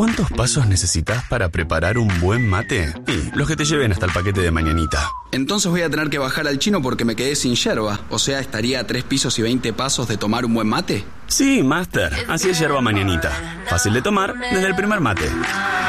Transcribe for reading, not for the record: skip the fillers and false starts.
¿Cuántos pasos necesitas para preparar un buen mate? Y los que te lleven hasta el paquete de mañanita. Entonces voy a tener que bajar al chino porque me quedé sin yerba. O sea, ¿estaría a 3 pisos y 20 pasos de tomar un buen mate? Sí, Master. Así es yerba mañanita. Fácil de tomar desde el primer mate.